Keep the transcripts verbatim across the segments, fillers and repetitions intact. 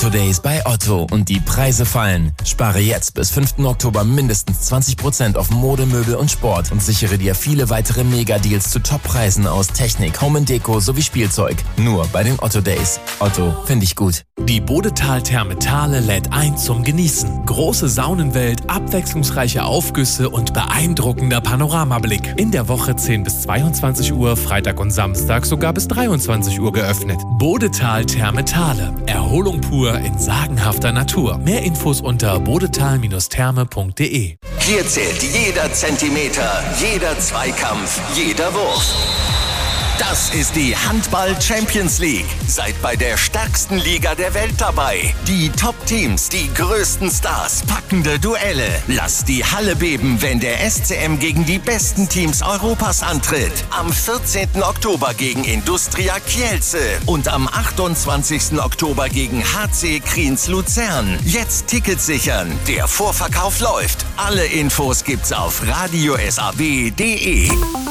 Days bei Otto und die Preise fallen. Spare jetzt bis fünften Oktober mindestens zwanzig Prozent auf Mode, Möbel und Sport und sichere dir viele weitere Mega-Deals zu Top-Preisen aus Technik, Home and Deko sowie Spielzeug. Nur bei den Otto Days. Otto, finde ich gut. Die Bodetal-Therme Thale lädt ein zum Genießen. Große Saunenwelt, abwechslungsreiche Aufgüsse und beeindruckender Panoramablick. In der Woche zehn bis zweiundzwanzig Uhr, Freitag und Samstag sogar bis dreiundzwanzig Uhr geöffnet. Bodetal-Therme Thale. Erholung pur in sagenhafter Natur. Mehr Infos unter bodetal Therme punkt de. Hier zählt jeder Zentimeter, jeder Zweikampf, jeder Wurf. Das ist die Handball Champions League. Seid bei der stärksten Liga der Welt dabei. Die Top-Teams, die größten Stars, packende Duelle. Lasst die Halle beben, wenn der S C M gegen die besten Teams Europas antritt. Am vierzehnten Oktober gegen Industria Kielce und am achtundzwanzigsten Oktober gegen H C Kriens Luzern. Jetzt Tickets sichern. Der Vorverkauf läuft. Alle Infos gibt's auf radio s a w punkt de.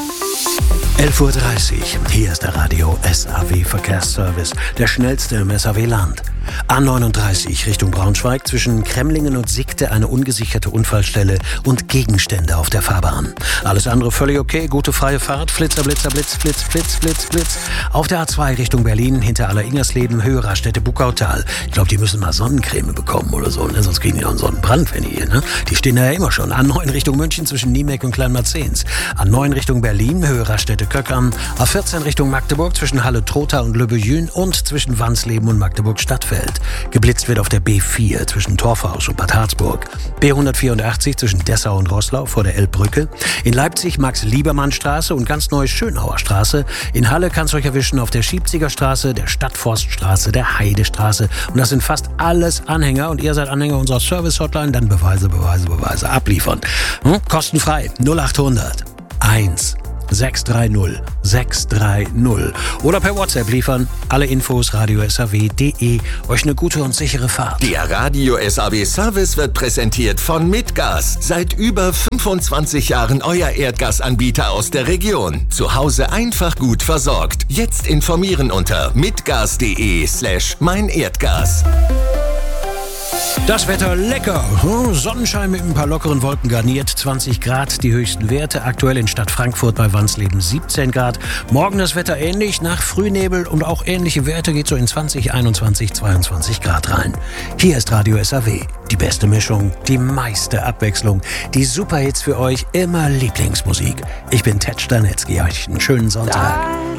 elf Uhr dreißig. Hier ist der Radio S A W Verkehrsservice, der schnellste im S A W-Land. A neununddreißig Richtung Braunschweig, zwischen Kremlingen und Siegte eine ungesicherte Unfallstelle und Gegenstände auf der Fahrbahn. Alles andere völlig okay, gute freie Fahrt, Flitzer, Blitzer, Blitz, Blitz, Blitz, Blitz, Blitz. Auf der A zwei Richtung Berlin, hinter Aller-Ingersleben, Höhe Raststätte Buckautal. Ich glaube, die müssen mal Sonnencreme bekommen oder so, ne? Sonst kriegen die noch einen Sonnenbrand, wenn die hier, ne? Die stehen da ja immer schon. A neun Richtung München, zwischen Niemek und Kleinmarzens. A neun Richtung Berlin, Höhe Raststätte Köckern. A vierzehn Richtung Magdeburg, zwischen Halle-Trotha und Löbejün und zwischen Wansleben und Magdeburg-Stadtfeld. Geblitzt wird auf der B vier zwischen Torfhaus und Bad Harzburg. B hundertvierundachtzig zwischen Dessau und Roßlau vor der Elbbrücke. In Leipzig Max-Liebermann-Straße und ganz neu Schönauer Straße. In Halle kann es euch erwischen auf der Schiebziger Straße, der Stadtforststraße, der Heidestraße. Und das sind fast alles Anhänger. Und ihr seid Anhänger unserer Service-Hotline, dann Beweise, Beweise, Beweise abliefern. Hm? Kostenfrei null achthundert eins sechs drei null sechs drei null oder per WhatsApp liefern. Alle Infos radio s a w punkt de. Euch eine gute und sichere Fahrt. Der Radio S A W Service wird präsentiert von Mitgas. Seit über fünfundzwanzig Jahren euer Erdgasanbieter aus der Region. Zu Hause einfach gut versorgt. Jetzt informieren unter mitgas.de slash mein Erdgas. Das Wetter lecker. Sonnenschein mit ein paar lockeren Wolken garniert. zwanzig Grad die höchsten Werte. Aktuell in Stadt Frankfurt bei Wansleben siebzehn Grad. Morgen das Wetter ähnlich. Nach Frühnebel und auch ähnliche Werte geht so in zwanzig, einundzwanzig, zweiundzwanzig Grad rein. Hier ist Radio S A W. Die beste Mischung, die meiste Abwechslung. Die Superhits für euch, immer Lieblingsmusik. Ich bin Ted Stanetzky. Euch einen schönen Sonntag.